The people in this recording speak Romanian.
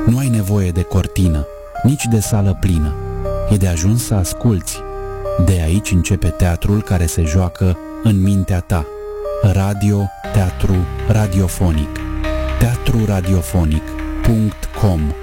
Nu ai nevoie de cortină, nici de sală plină. E de ajuns să asculți. De aici începe teatrul care se joacă în mintea ta. Radio, teatru, radiofonic. teatruradiofonic.com